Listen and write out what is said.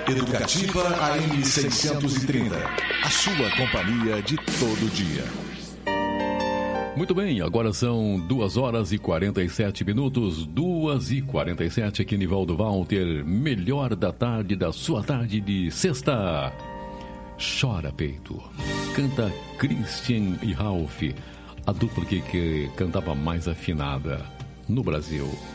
Educativa AM 630. A sua companhia de todo dia. Muito bem, agora são 2h47, 2h47 aqui, Nivaldo Walter, melhor da tarde, da sua tarde de sexta. Chora Peito, canta Christian e Ralph, a dupla que cantava mais afinada no Brasil.